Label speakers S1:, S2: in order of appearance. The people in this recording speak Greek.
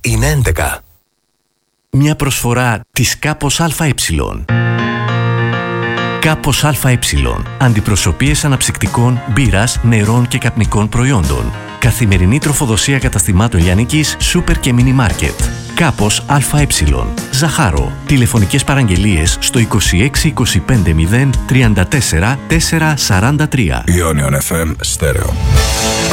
S1: είναι 11.
S2: Μια προσφορά της Κάπος ΑΕ. Κάπος ΑΕ. Αντιπροσωπείες αναψυκτικών, μπύρας, νερών και καπνικών προϊόντων. Καθημερινή τροφοδοσία καταστημάτων λιανικής, σούπερ και μίνι μάρκετ. Κάπος ΑΕ. Ζαχάρο. Τηλεφωνικές παραγγελίες στο 26 25 0 34 443.
S1: Ionion FM Stereo.